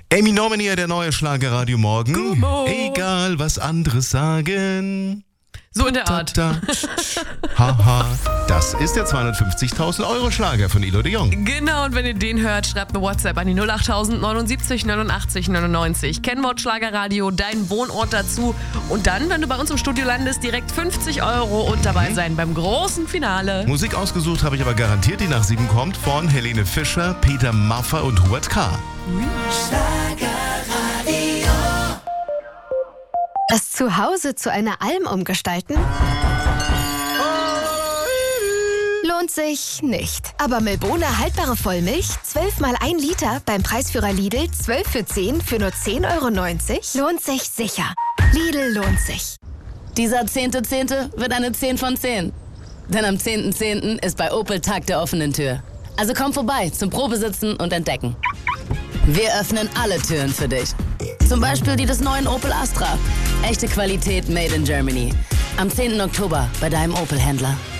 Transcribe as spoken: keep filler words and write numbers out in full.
Amy Norman hier, der neue Schlagerradio Morgen. Guten Morgen. Egal, was andere sagen. So in der Art. Da, da. Haha, das ist der zweihundertfünfzigtausend Euro Schlager von Ilo de Jong. Genau, und wenn ihr den hört, schreibt eine WhatsApp an die null achttausend neunundsiebzig neunundachtzig neunundneunzig. Kennwort Schlagerradio, dein Wohnort dazu. Und dann, wenn du bei uns im Studio landest, direkt fünfzig Euro und dabei sein beim großen Finale. Musik ausgesucht habe ich aber garantiert, die nach sieben kommt, von Helene Fischer, Peter Maffay und Hubert K. Das Zuhause zu einer Alm umgestalten? Lohnt sich nicht. Aber Milbona haltbare Vollmilch, zwölf mal ein Liter, beim Preisführer Lidl, zwölf für zehn für nur zehn Euro neunzig, lohnt sich sicher. Lidl lohnt sich. Dieser zehnte Zehnte wird eine zehn von zehn. Denn am zehnten Zehnten ist bei Opel Tag der offenen Tür. Also komm vorbei zum Probesitzen und Entdecken. Wir öffnen alle Türen für dich. Zum Beispiel die des neuen Opel Astra. Echte Qualität made in Germany. Am zehnten Oktober bei deinem Opel-Händler.